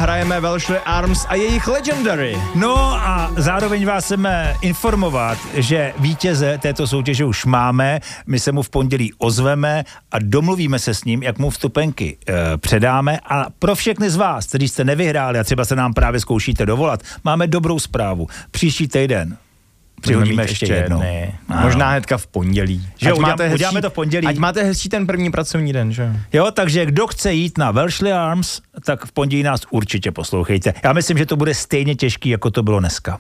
hrajeme Welshly Arms a jejich Legendary. No a zároveň vás chceme informovat, že vítěze této soutěže už máme, my se mu v pondělí ozveme a domluvíme se s ním, jak mu vstupenky předáme a pro všechny z vás, kteří jste nevyhráli a třeba se nám právě zkoušíte dovolat, máme dobrou zprávu. Příští týden přihodíme ještě jednou. Možná hnedka v pondělí. Uděláme to v pondělí. Ať máte hezčí ten první pracovní den, že? Jo, takže kdo chce jít na Welshly Arms, tak v pondělí nás určitě poslouchejte. Já myslím, že to bude stejně těžký, jako to bylo dneska.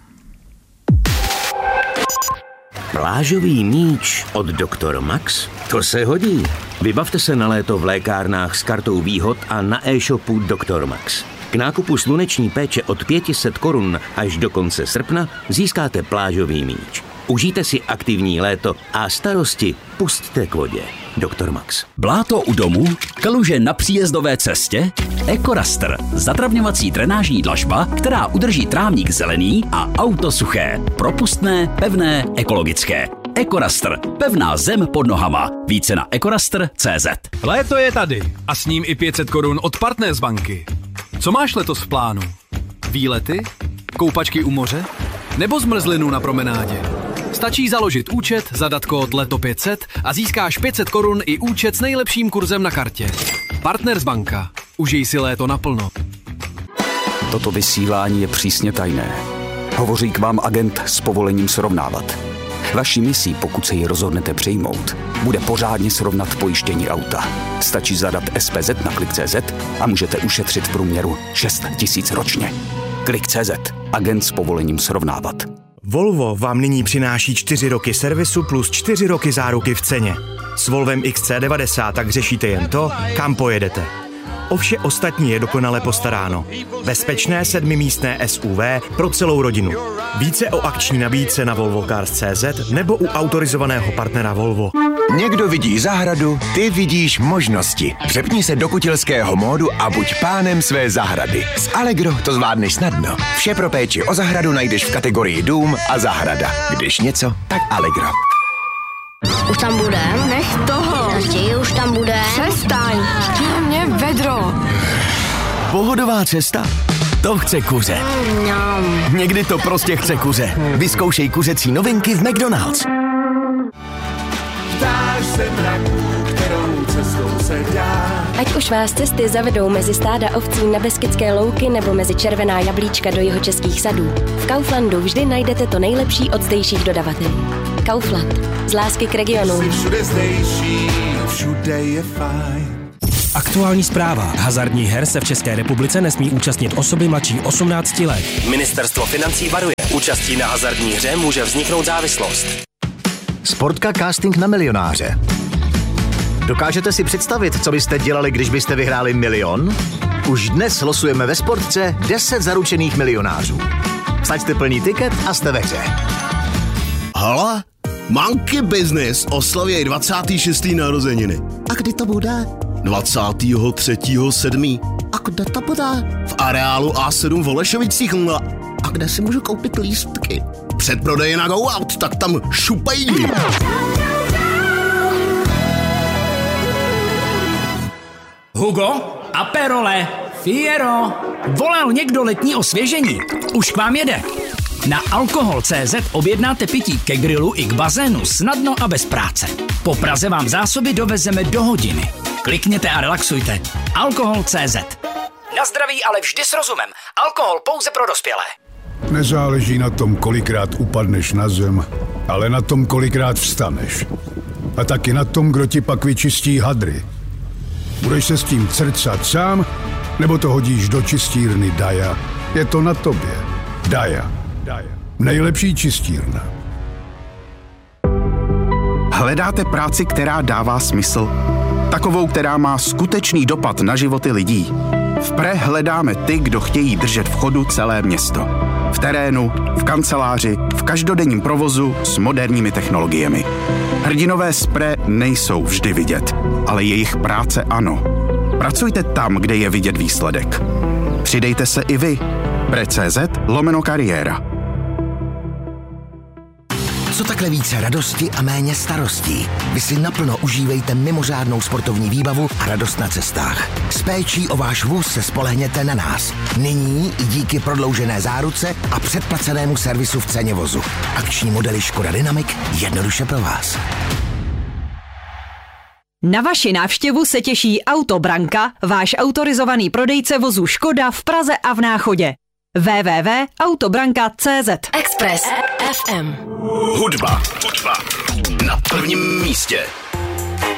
Plážový míč od Dr. Max? To se hodí. Vybavte se na léto v lékárnách s kartou výhod a na e-shopu Dr. Max. K nákupu sluneční péče od 500 korun až do konce srpna získáte plážový míč. Užijte si aktivní léto a starosti pusťte k vodě. Dr. Max. Bláto u domu, kaluže na příjezdové cestě, EcoRaster, zatravňovací drenážní dlažba, která udrží trávník zelený a auto suché, propustné, pevné, ekologické. EcoRaster, pevná zem pod nohama. Více na ecoraster.cz. Léto je tady a s ním i 500 korun od Partners banky. Co máš letos v plánu? Výlety? Koupačky u moře? Nebo zmrzlinu na promenádě? Stačí založit účet, zadat kód LETO500 a získáš 500 korun i účet s nejlepším kurzem na kartě. Partners banka. Užij si léto naplno. Toto vysílání je přísně tajné. Hovoří k vám agent s povolením srovnávat. Vaší misí, pokud se ji rozhodnete přijmout, bude pořádně srovnat pojištění auta. Stačí zadat SPZ na Klik.cz a můžete ušetřit v průměru 6 000 ročně. Klik.cz. Agent s povolením srovnávat. Volvo vám nyní přináší 4 roky servisu plus 4 roky záruky v ceně. S Volvem XC90 tak řešíte jen to, kam pojedete. O vše ostatní je dokonale postaráno. Bezpečné 7místné SUV pro celou rodinu. Více o akční nabídce na volvocars.cz nebo u autorizovaného partnera Volvo. Někdo vidí zahradu, ty vidíš možnosti. Přepni se do kutilského módu a buď pánem své zahrady. S Allegro to zvládneš snadno. Vše pro péči o zahradu najdeš v kategorii dům a zahrada. Když něco, tak Allegro. Už tam bude? Nech toho. Tati, už tam bude. Přestaň. Mě vedro. Pohodová cesta? To chce kuře. Někdy to prostě chce kuře. Vyzkoušej kuřecí novinky v McDonald's. Ptáš se mraků, kterou cestou se dá. Ať už vás cesty zavedou mezi stáda ovcí na Beskydské louky nebo mezi červená jablíčka do jihočeských sadů, v Kauflandu vždy najdete to nejlepší od zdejších dodavatelů. Kaufland. Z lásky k regionu. Všude zdejší, všude je fajn. Aktuální zpráva. Hazardních her se v České republice nesmí účastnit osoby mladší 18 let. Ministerstvo financí varuje. Účastí na hazardní hře může vzniknout závislost. Sportka casting na milionáře. Dokážete si představit, co byste dělali, když byste vyhráli 1 000 000? Už dnes losujeme ve Sportce 10 zaručených milionářů. Vsaďte plný tiket a jste ve hře. Hala? Monkey Business oslaví 26. narozeniny. A kdy to bude? 23.7. A kde to bude? V areálu A7 v Holešovicích. A kde si můžu koupit lístky? Předprodeje na Go Out, tak tam šupají. Hugo, Aperole, Fiero, volal někdo letní osvěžení. Už k vám jede. Na alkohol.cz objednáte pití ke grilu i k bazénu snadno a bez práce. Po Praze vám zásoby dovezeme do hodiny. Klikněte a relaxujte. Alkohol.cz. Na zdraví, ale vždy s rozumem. Alkohol pouze pro dospělé. Nezáleží na tom, kolikrát upadneš na zem, ale na tom, kolikrát vstaneš. A taky na tom, kdo ti pak vyčistí hadry. Budeš se s tím crcat sám, nebo to hodíš do čistírny Daja? Je to na tobě. Daja. Nejlepší čistírna. Hledáte práci, která dává smysl? Takovou, která má skutečný dopad na životy lidí? V PRE hledáme ty, kdo chtějí držet v chodu celé město. V terénu, v kanceláři, v každodenním provozu s moderními technologiemi. Hrdinové z PRE nejsou vždy vidět, ale jejich práce ano. Pracujte tam, kde je vidět výsledek. Přidejte se i vy. PRE.cz/kariéra. co takhle více radosti a méně starostí? Vy si naplno užívejte mimořádnou sportovní výbavu a radost na cestách. S péčí o váš vůz se spolehněte na nás. Nyní i díky prodloužené záruce a předplacenému servisu v ceně vozu. Akční modely Škoda Dynamic jednoduše pro vás. Na vaši návštěvu se těší Autobranka, váš autorizovaný prodejce vozů Škoda v Praze a v Náchodě. www.autobranka.cz Express FM. Hudba na prvním místě.